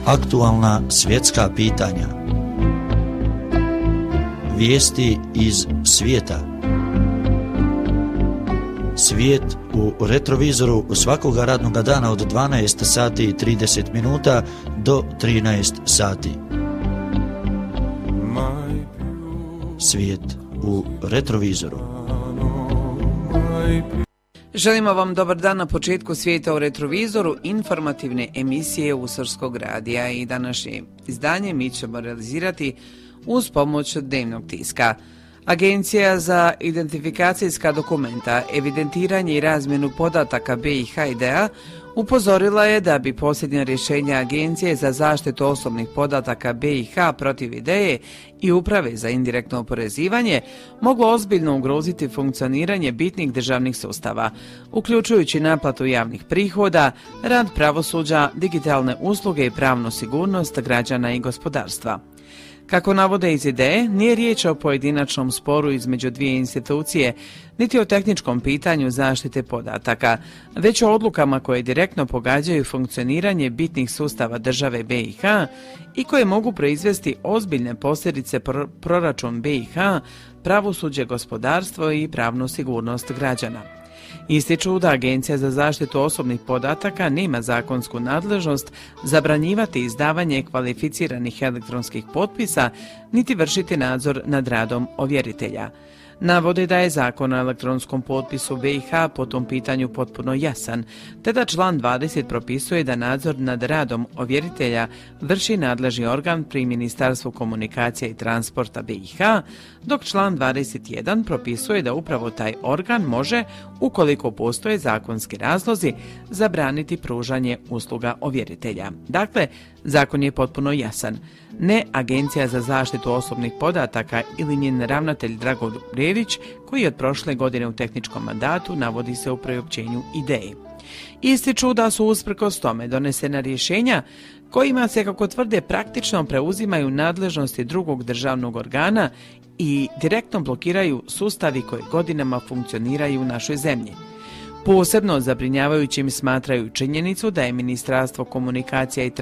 Aktualna svjetska pitanja. Vijesti iz svijeta. Svijet u retrovizoru svakoga radnog dana od 12 sati i 30 minuta do 13 sati. Svijet u retrovizoru. Želimo vam dobar dan na početku Svijeta u retrovizoru, informativne emisije Usrskog radija, i današnje izdanje mi ćemo realizirati uz pomoć dnevnog tiska. Agencija za identifikacijska dokumenta, evidentiranje i razmjenu podataka BiH IDEA upozorila je da bi posljednja rješenja Agencije za zaštitu osobnih podataka BiH protiv IDEA i Uprave za indirektno oporezivanje moglo ozbiljno ugroziti funkcioniranje bitnih državnih sustava, uključujući naplatu javnih prihoda, rad pravosuđa, digitalne usluge i pravnu sigurnost građana i gospodarstva. Kako navode iz IDEA, nije riječ o pojedinačnom sporu između dvije institucije, niti o tehničkom pitanju zaštite podataka, već o odlukama koje direktno pogađaju funkcioniranje bitnih sustava države BiH i koje mogu proizvesti ozbiljne posljedice proračun BiH, pravosuđe, gospodarstvo i pravnu sigurnost građana. Ističu da Agencija za zaštitu osobnih podataka nema zakonsku nadležnost zabranjivati izdavanje kvalificiranih elektronskih potpisa niti vršiti nadzor nad radom ovjeritelja. Navode da je Zakon o elektronskom potpisu BiH po tom pitanju potpuno jasan, te da član 20 propisuje da nadzor nad radom ovjeritelja vrši nadležni organ pri Ministarstvu komunikacije i transporta BiH, dok član 21 propisuje da upravo taj organ može, ukoliko postoje zakonski razlozi, zabraniti pružanje usluga ovjeritelja. Dakle, zakon je potpuno jasan. Ne Agencija za zaštitu osobnih podataka ili njen ravnatelj Drago Brević, koji od prošle godine u tehničkom mandatu, navodi se u priopćenju IDEA. Ističu da su usprkos tome donesena rješenja kojima se, kako tvrde, praktično preuzimaju nadležnosti drugog državnog organa i direktno blokiraju sustavi koji godinama funkcioniraju u našoj zemlji. Posebno zabrinjavajućim smatraju činjenicu da je Ministarstvo komunikacija i